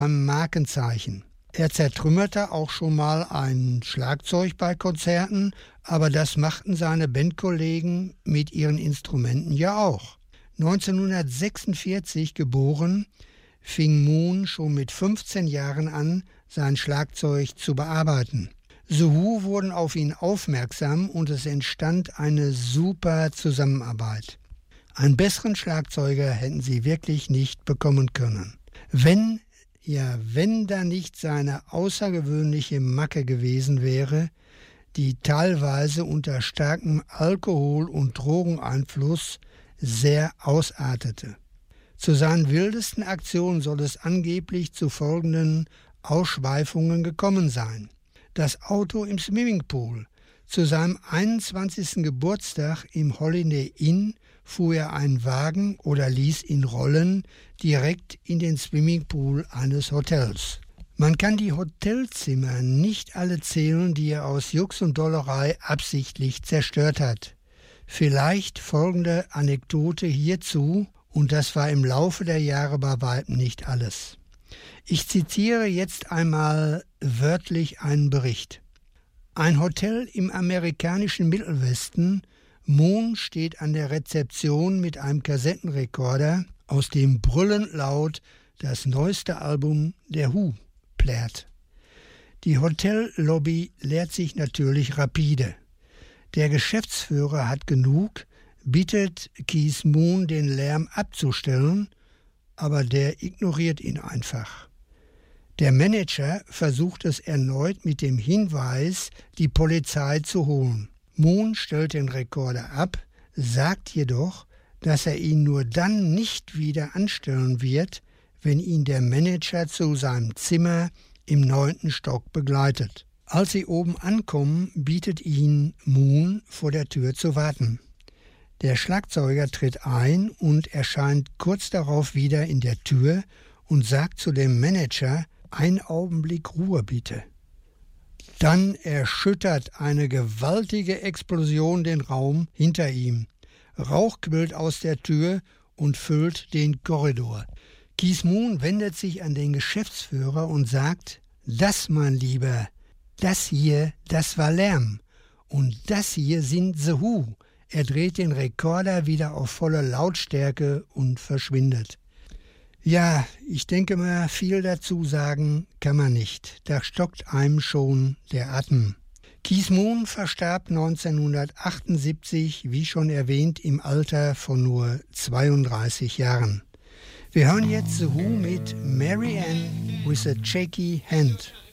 am Markenzeichen. Er zertrümmerte auch schon mal ein Schlagzeug bei Konzerten, aber das machten seine Bandkollegen mit ihren Instrumenten ja auch. 1946 geboren, fing Moon schon mit 15 Jahren an, sein Schlagzeug zu bearbeiten. The Who wurden auf ihn aufmerksam und es entstand eine super Zusammenarbeit. Einen besseren Schlagzeuger hätten sie wirklich nicht bekommen können. Wenn da nicht seine außergewöhnliche Macke gewesen wäre, die teilweise unter starkem Alkohol- und Drogeneinfluss sehr ausartete. Zu seinen wildesten Aktionen soll es angeblich zu folgenden Ausschweifungen gekommen sein. Das Auto im Swimmingpool. Zu seinem 21. Geburtstag im Holiday Inn fuhr er einen Wagen oder ließ ihn rollen, direkt in den Swimmingpool eines Hotels. Man kann die Hotelzimmer nicht alle zählen, die er aus Jux und Dollerei absichtlich zerstört hat. Vielleicht folgende Anekdote hierzu, und das war im Laufe der Jahre bei weitem nicht alles. Ich zitiere jetzt einmal wörtlich einen Bericht. Ein Hotel im amerikanischen Mittelwesten. Moon steht an der Rezeption mit einem Kassettenrekorder, aus dem brüllend laut das neueste Album der Who plärt. Die Hotellobby leert sich natürlich rapide. Der Geschäftsführer hat genug, bittet Keith Moon, den Lärm abzustellen, aber der ignoriert ihn einfach. Der Manager versucht es erneut mit dem Hinweis, die Polizei zu holen. Moon stellt den Rekorder ab, sagt jedoch, dass er ihn nur dann nicht wieder anstellen wird, wenn ihn der Manager zu seinem Zimmer im 9. Stock begleitet. Als sie oben ankommen, bietet ihnen Moon, vor der Tür zu warten. Der Schlagzeuger tritt ein und erscheint kurz darauf wieder in der Tür und sagt zu dem Manager: „Einen Augenblick Ruhe bitte." Dann erschüttert eine gewaltige Explosion den Raum hinter ihm. Rauch quillt aus der Tür und füllt den Korridor. Keith Moon wendet sich an den Geschäftsführer und sagt: „Das, mein Lieber, das hier, das war Lärm. Und das hier sind The Who." Er dreht den Rekorder wieder auf volle Lautstärke und verschwindet. Ja, ich denke mal, viel dazu sagen kann man nicht. Da stockt einem schon der Atem. Keith Moon verstarb 1978, wie schon erwähnt, im Alter von nur 32 Jahren. Wir hören jetzt The Who mit Mary Ann with a Shaky Hand.